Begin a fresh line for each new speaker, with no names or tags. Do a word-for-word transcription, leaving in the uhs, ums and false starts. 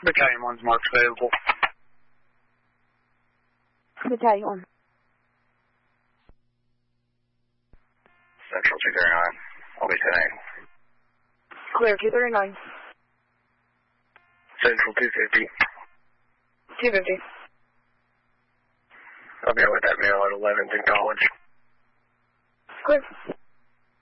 Battalion one's marked available.
Battalion one.
Central two thirty-nine. I'll be ten eight.
Clear, two thirty-nine.
Central two fifty.
two fifty.
I'll be with that male at eleventh in college.
Clear.